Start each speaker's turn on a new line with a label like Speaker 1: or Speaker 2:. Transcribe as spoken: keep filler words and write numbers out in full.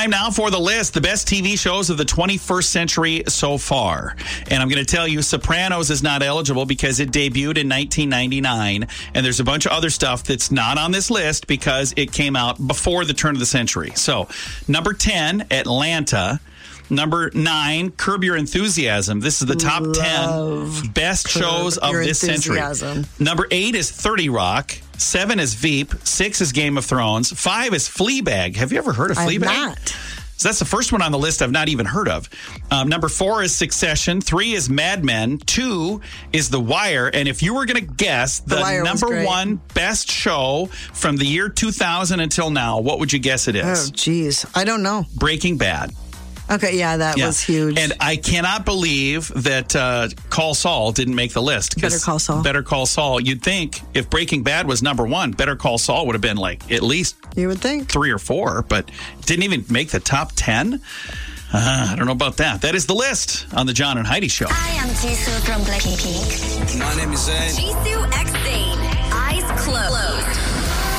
Speaker 1: Time now for the list, the best T V shows of the twenty-first century so far. And I'm going to tell you, Sopranos is not eligible because it debuted in nineteen ninety-nine. And there's a bunch of other stuff that's not on this list because it came out before the turn of the century. So, number ten, Atlanta. Number nine, Curb Your Enthusiasm. This is the top
Speaker 2: Love
Speaker 1: ten best
Speaker 2: Curb
Speaker 1: shows of
Speaker 2: Your
Speaker 1: this
Speaker 2: Enthusiasm.
Speaker 1: century. Number eight is thirty Rock. Seven is Veep. Six is Game of Thrones. Five is Fleabag. Have you ever heard of
Speaker 2: I have
Speaker 1: Fleabag?
Speaker 2: not.
Speaker 1: So that's the first one on the list I've not even heard of. Um, number four is Succession. Three is Mad Men. Two is The Wire. And if you were going to guess the,
Speaker 2: The Wire was
Speaker 1: number
Speaker 2: great.
Speaker 1: one best show from the year two thousand until now, what would you guess it
Speaker 2: Oh,
Speaker 1: is?
Speaker 2: geez. I don't know.
Speaker 1: Breaking Bad.
Speaker 2: Okay, yeah, that
Speaker 1: Yeah.
Speaker 2: was huge.
Speaker 1: And I cannot believe that uh, Call Saul didn't make the list. 'Cause
Speaker 2: Better Call Saul.
Speaker 1: Better Call Saul. You'd think if Breaking Bad was number one, Better Call Saul would have been like at least
Speaker 2: you would think.
Speaker 1: three or four, but didn't even make the top ten. Uh, I don't know about that. That is the list on the John and Heidi Show.
Speaker 3: I am Jisoo from Blackpink.
Speaker 4: My name is Zayn.
Speaker 3: Jisoo X Zayn. Eyes closed.